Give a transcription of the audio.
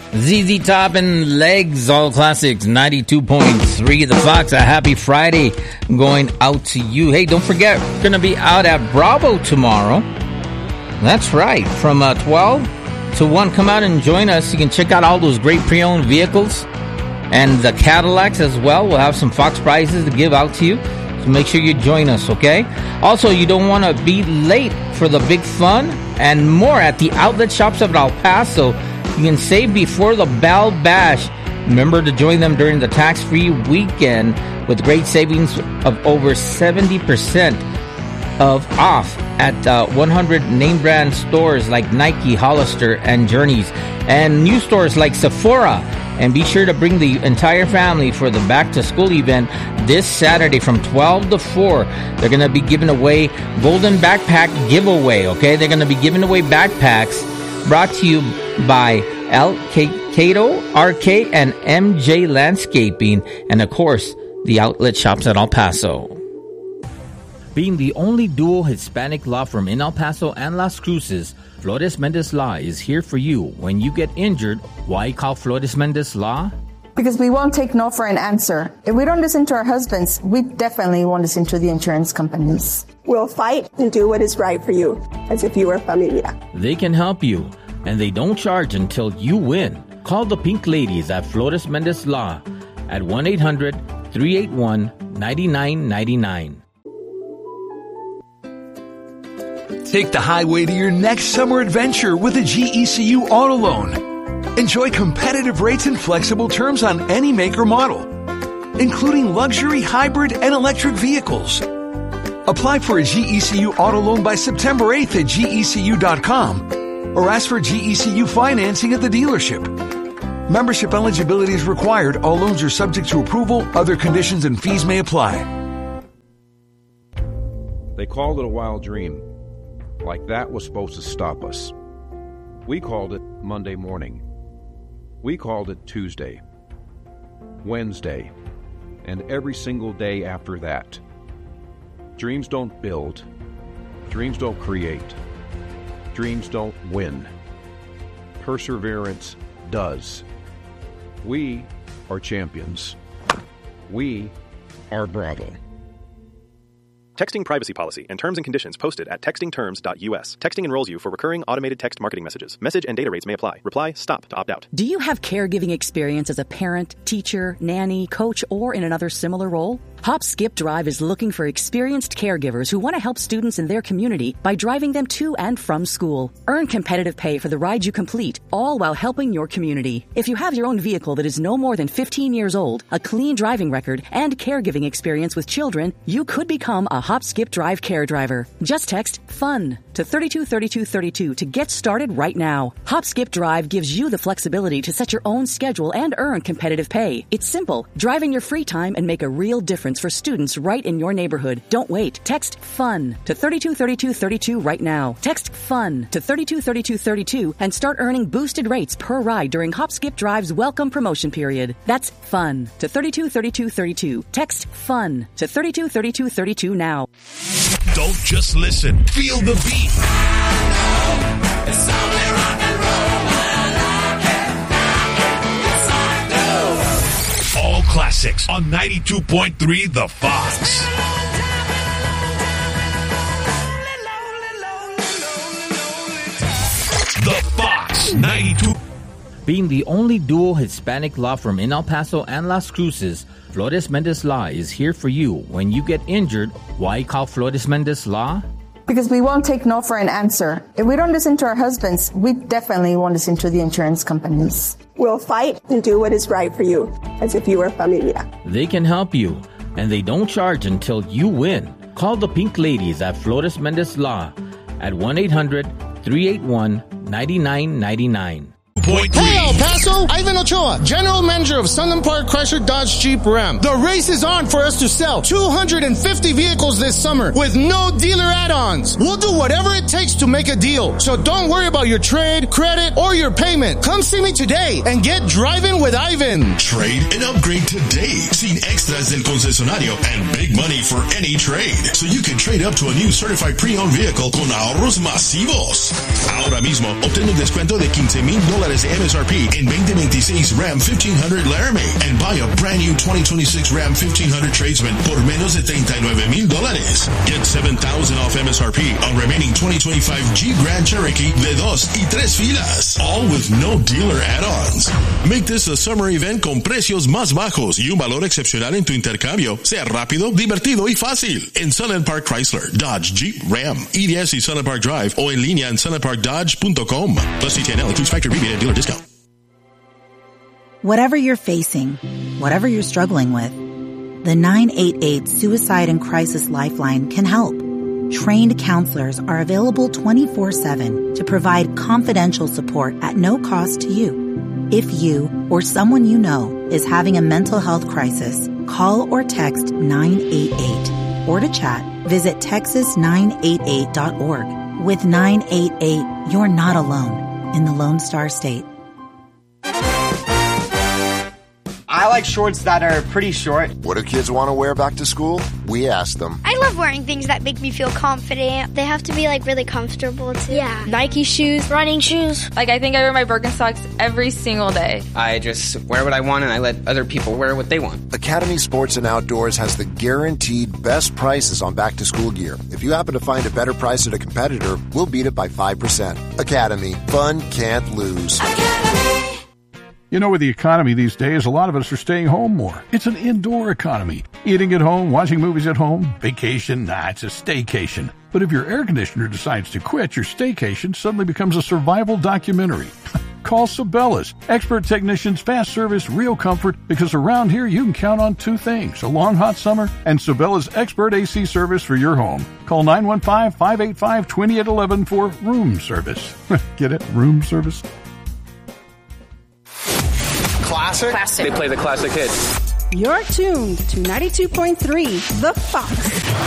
ZZ Top and Legs, all classics, 92.3 The Fox. A happy Friday going out to you. Hey, don't forget, we're going to be out at Bravo tomorrow. That's right, from 12 to 1. Come out and join us. You can check out all those great pre-owned vehicles and the Cadillacs as well. We'll have some Fox prizes to give out to you. So make sure you join us, okay? Also, you don't want to be late for the big fun and more at the outlet shops of El Paso. You can save before the Bell Bash. Remember to join them during the tax-free weekend with great savings of over 70% off at 100 name brand stores like Nike, Hollister, and Journeys, and new stores like Sephora. And be sure to bring the entire family for the back-to-school event this Saturday from 12 to 4. They're going to be giving away Golden Backpack Giveaway, okay? They're going to be giving away backpacks brought to you by El Cato Arcade and MJ Landscaping, and of course, the outlet shops at El Paso. Being the only dual Hispanic law firm in El Paso and Las Cruces, Flores Mendez Law is here for you. When you get injured, why call Flores Mendez Law? Because we won't take no for an answer. If we don't listen to our husbands, we definitely won't listen to the insurance companies. We'll fight and do what is right for you, as if you were familia. They can help you, and they don't charge until you win. Call the Pink Ladies at Flores Mendez Law at 1-800-381-9999. Take the highway to your next summer adventure with a GECU auto loan. Enjoy competitive rates and flexible terms on any make or model, including luxury, hybrid, and electric vehicles. Apply for a GECU auto loan by September 8th at GECU.com or ask for GECU financing at the dealership. Membership eligibility is required. All loans are subject to approval. Other conditions and fees may apply. They called it a wild dream. Like that was supposed to stop us. We called it Monday morning. We called it Tuesday, Wednesday, and every single day after that. Dreams don't build. Dreams don't create. Dreams don't win. Perseverance does. We are champions. We are Bravo. Texting privacy policy and terms and conditions posted at textingterms.us. Texting enrolls you for recurring automated text marketing messages. Message and data rates may apply. Reply STOP to opt out. Do you have caregiving experience as a parent, teacher, nanny, coach, or in another similar role? Hop Skip Drive is looking for experienced caregivers who want to help students in their community by driving them to and from school. Earn competitive pay for the ride you complete, all while helping your community. If you have your own vehicle that is no more than 15 years old, a clean driving record, and caregiving experience with children, you could become a Hop Skip Drive care driver. Just text FUN to 323232 to get started right now. Hop Skip Drive gives you the flexibility to set your own schedule and earn competitive pay. It's simple. Drive in your free time and make a real difference for students right in your neighborhood. Don't wait. Text FUN to 323232 right now. Text FUN to 323232 and start earning boosted rates per ride during Hop Skip Drive's welcome promotion period. That's FUN to 323232. Text FUN to 323232 now. Don't just listen. Feel the beat. It's only rock and roll, but I like it. Yes, I do. All classics on 92.3 The Fox. The Fox 92. Being the only dual Hispanic law firm in El Paso and Las Cruces, Flores Mendez Law is here for you. When you get injured, why call Flores Mendez Law? Because we won't take no for an answer. If we don't listen to our husbands, we definitely won't listen to the insurance companies. We'll fight and do what is right for you, as if you were familia. They can help you, and they don't charge until you win. Call the Pink Ladies at Flores Mendez Law at 1-800-381-9999. Hey, El Paso! Ivan Ochoa, General Manager of Sunland Park Chrysler Dodge Jeep Ram. The race is on for us to sell 250 vehicles this summer with no dealer add-ons. We'll do whatever it takes to make a deal. So don't worry about your trade, credit, or your payment. Come see me today and get driving with Ivan. Trade and upgrade today. Sin extras del concesionario and big money for any trade. So you can trade up to a new certified pre-owned vehicle con ahorros masivos. Ahora mismo, obtén un descuento de $15,000 dólares de MSRP en 2026 Ram 1500 Laramie and buy a brand new 2026 Ram 1500 Tradesman por menos de $39,000. Get $7,000 off MSRP on remaining 2025 Jeep Grand Cherokee de 2 y 3 filas. All with no dealer add-ons. Make this a summer event con precios más bajos y un valor excepcional en tu intercambio. Sea rápido, divertido y fácil. En Sunland Park Chrysler, Dodge, Jeep, Ram, EDS y Sunland Park Drive o en línea en sunlandparkdodge.com. Plus CTNL includes factory rebate and dealer discount. Whatever you're facing, whatever you're struggling with, the 988 Suicide and Crisis Lifeline can help. Trained counselors are available 24/7 to provide confidential support at no cost to you. If you or someone you know is having a mental health crisis, call or text 988. Or to chat, visit texas988.org. With 988, you're not alone in the Lone Star State. I like shorts that are pretty short. What do kids want to wear back to school? We ask them. I love wearing things that make me feel confident. They have to be like really comfortable too. Yeah. Nike shoes, running shoes. Like I think I wear my Birkenstocks every single day. I just wear what I want and I let other people wear what they want. Academy Sports and Outdoors has the guaranteed best prices on back to school gear. If you happen to find a better price at a competitor, we'll beat it by 5%. Academy. Fun can't lose. Academy. You know, with the economy these days, a lot of us are staying home more. It's an indoor economy. Eating at home, watching movies at home, vacation, it's a staycation. But if your air conditioner decides to quit, your staycation suddenly becomes a survival documentary. Call Sabellas. Expert technicians, fast service, real comfort, because around here you can count on two things, a long hot summer and Sabellas expert AC service for your home. Call 915-585-2811 for room service. Get it? Room service? Classic. They play the classic hits. You're tuned to 92.3 The Fox.